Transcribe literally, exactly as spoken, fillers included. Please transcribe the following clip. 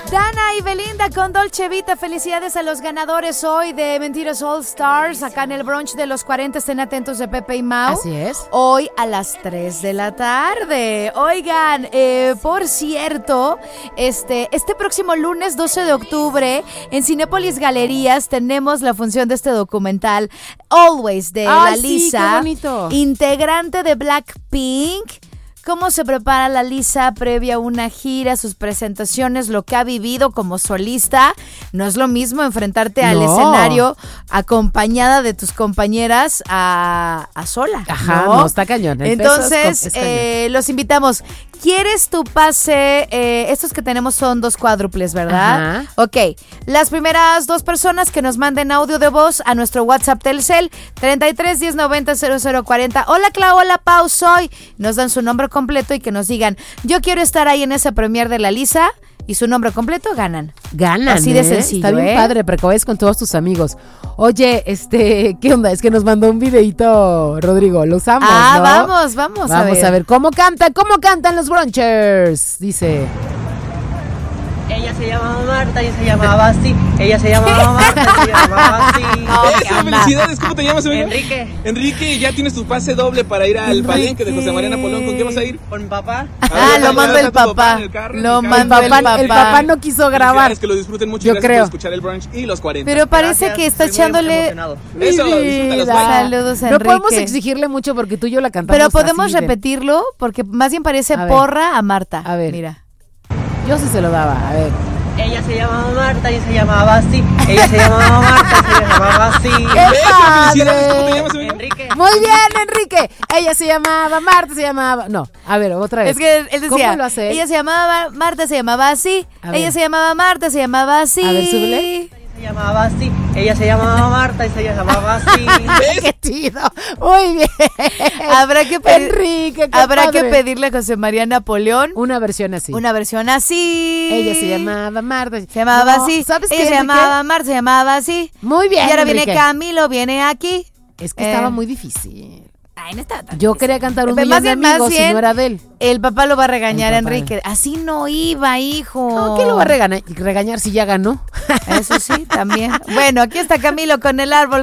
Dana y Belinda con Dolce Vita. Felicidades a los ganadores hoy de Mentiras All Stars, acá en el brunch de los cuarenta. Estén atentos de Pepe y Mau. Así es. Hoy a las tres de la tarde. Oigan, eh, por cierto, este, este próximo lunes doce de octubre en Cinépolis Galerías tenemos la función de este documental Always de Ay, la sí, Lisa, qué bonito. integrante de Blackpink. Cómo se prepara la Lisa previa a una gira, sus presentaciones, lo que ha vivido como solista. No es lo mismo enfrentarte al No. escenario acompañada de tus compañeras a, a sola. Ajá, ¿no? no, está cañón. El Entonces, peso es- es cañón. eh, los invitamos. ¿Quieres tu pase? Eh, estos que tenemos son dos cuádruples, ¿verdad? Ajá. Ok. Las primeras dos personas que nos manden audio de voz a nuestro WhatsApp Telcel, treinta y tres, diez, noventa, cero cero cuarenta. Hola, Clau, hola, Pau, soy. Nos dan su nombre completo y que nos digan, yo quiero estar ahí en esa premier de la Lisa, y su nombre completo, ganan. Ganan, Así de ¿eh? sencillo, Está bien ¿eh? padre, para que vayas con todos tus amigos. Oye, este, ¿qué onda? Es que nos mandó un videito, Rodrigo, lo usamos, Ah, ¿no? vamos, vamos, Vamos a ver. a ver cómo cantan, cómo cantan los brunchers. Dice. Ella se llamaba Marta y se llamaba así. Ella se llamaba Marta y se llamaba así. Eso, felicidades, ¿cómo te llamas, amigo? Enrique. Enrique, ya tienes tu pase doble para ir al palenque de José María Napoleón. ¿Con qué vas a ir? Con mi papá. Ah, lo mandó el papá. Lo mandó el papá. El papá no quiso grabar. Es que lo disfruten mucho. Yo Gracias creo. por escuchar el brunch y los cuarenta. Pero parece Gracias, que está estoy muy echándole... emocionado. Eso, Mi disfrútalos, vida. bye. Saludos, No Enrique. podemos exigirle mucho porque tú y yo la cantamos. Pero podemos así de- repetirlo porque más bien parece A ver. porra a Marta. A ver. Mira. Yo sí se lo daba, a ver. Ella se llamaba Marta y se llamaba así. Ella se llamaba Marta y se llamaba así. Eso, felicidades, ¿cómo te padre! llamas, amigo? Enrique. Muy bien, Enrique. Ella se llamaba Marta, se llamaba... No, a ver, otra vez. Es que él decía, ¿Cómo lo hace él? ella se llamaba Marta, se llamaba así. A ver. Ella se llamaba Marta, se llamaba así. A ver, súbele. Se llamaba así. Ella se llamaba Marta y se llamaba así. ¡Qué chido! Muy bien. Habrá que pedir, Enrique, qué habrá padre. que pedirle a José María Napoleón Una versión así. una versión así. Ella se llamaba Marta. Se llamaba No, así. ¿Sabes Ella qué, se Enrique? llamaba Marta, se llamaba así. Muy bien, Y ahora Enrique. viene Camilo, viene aquí. Es que Eh. estaba muy difícil. Ay, no estaba tan Yo difícil. quería cantar un Pero millón más de bien, más amigos y bien, no era de él. El papá lo va a regañar a El papá. Enrique. Así no iba, hijo. No, ¿quién lo va a regañar, regañar si ya ganó? Eso sí, también. Bueno, aquí está Camilo con el árbol.